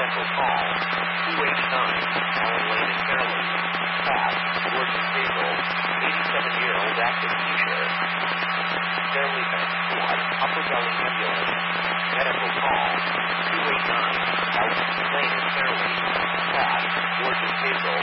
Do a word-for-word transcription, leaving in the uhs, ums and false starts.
medical call. two eight nine, Allen Lane in Fairleigh. Pat, Gorgeous Hazel, eighty-seven-year-old active t-shirt. Fairleigh Bank Squad, Upper Valley Ambulance. Medical call. two eight nine, Allen Lane in Fairleigh. Pat, Gorgeous Hazel,